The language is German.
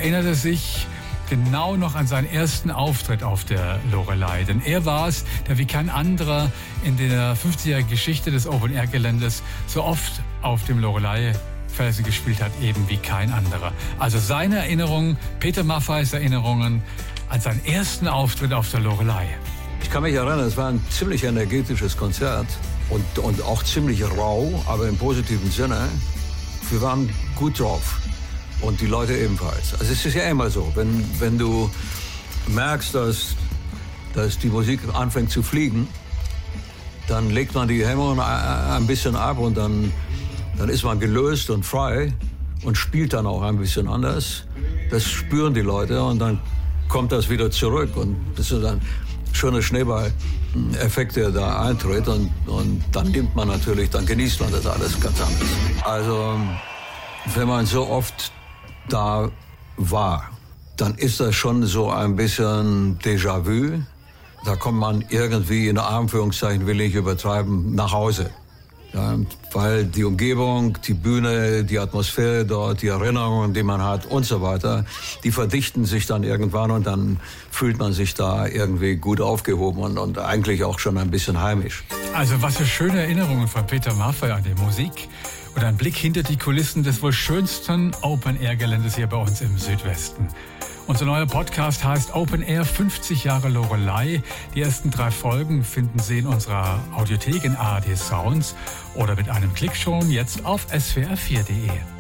erinnerte sich genau noch an seinen ersten Auftritt auf der Loreley. Denn er war es, der wie kein anderer in der 50-jährigen Geschichte des Open-Air-Geländes so oft auf dem Loreley-Felsen gespielt hat, eben wie kein anderer. Also seine Erinnerungen, Peter Maffays Erinnerungen an seinen ersten Auftritt auf der Loreley. Ich kann mich erinnern, es war ein ziemlich energetisches Konzert und auch ziemlich rau, aber im positiven Sinne. Wir waren gut drauf. Und die Leute ebenfalls. Also es ist ja immer so, wenn du merkst, dass die Musik anfängt zu fliegen, dann legt man die Hemmungen ein bisschen ab und dann ist man gelöst und frei und spielt dann auch ein bisschen anders. Das spüren die Leute und dann kommt das wieder zurück und das ist ein schöner Schneeball-Effekt, der da eintritt und dann nimmt man natürlich, dann genießt man das alles ganz anders. Also wenn man so oft da war, dann ist das schon so ein bisschen Déjà-vu. Da kommt man irgendwie, in Anführungszeichen will ich übertreiben, nach Hause. Ja, weil die Umgebung, die Bühne, die Atmosphäre dort, die Erinnerungen, die man hat und so weiter, die verdichten sich dann irgendwann und dann fühlt man sich da irgendwie gut aufgehoben und eigentlich auch schon ein bisschen heimisch. Also was für schöne Erinnerungen von Peter Maffay an die Musik. Und ein Blick hinter die Kulissen des wohl schönsten Open-Air-Geländes hier bei uns im Südwesten. Unser neuer Podcast heißt Open Air 50 Jahre Loreley. Die ersten 3 Folgen finden Sie in unserer Audiothek in ARD Sounds oder mit einem Klick schon jetzt auf swr4.de.